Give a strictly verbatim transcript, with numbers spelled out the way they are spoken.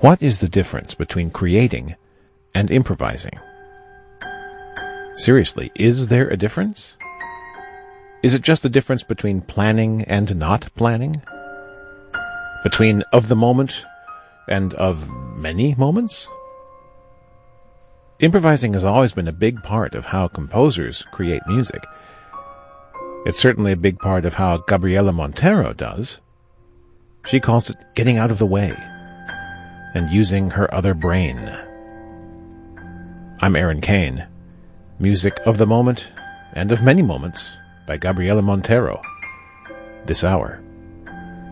What is the difference between creating and improvising? Seriously, is there a difference? Is it just the difference between planning and not planning? Between of the moment and of many moments? Improvising has always been a big part of how composers create music. It's certainly a big part of how Gabriela Montero does. She calls it getting out of the way and using her other brain. I'm Aaron Kane. Music of the moment and of many moments by Gabriela Montero. This hour.